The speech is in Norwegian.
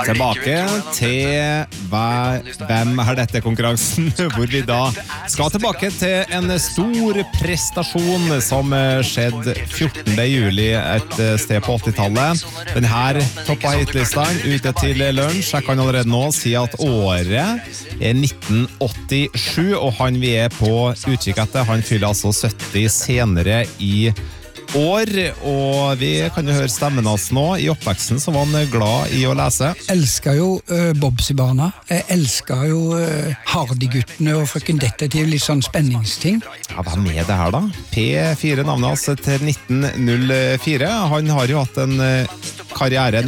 Tilbake til Hvem er dette konkurransen, hvor vi da skal tilbake til en stor prestasjon som skjedde 14. juli et sted på 80-tallet. Den her toppet hitlisteren ute til lunsj. Jeg kan allerede nå si at året er 1987, og han vi er på utkikk etter, han fyller altså 70 senere i år, og vi kan jo høre stemmen hans nå. I oppveksten så var han glad i å lese. Elsker jo Bobsy-barna. Jeg elsker jo Hardy-guttene og frøken Detektiv, litt sånn spenningsting. Ja, hvem er det her da? P4 navnet hans til 1904. Han har jo hatt en karriere,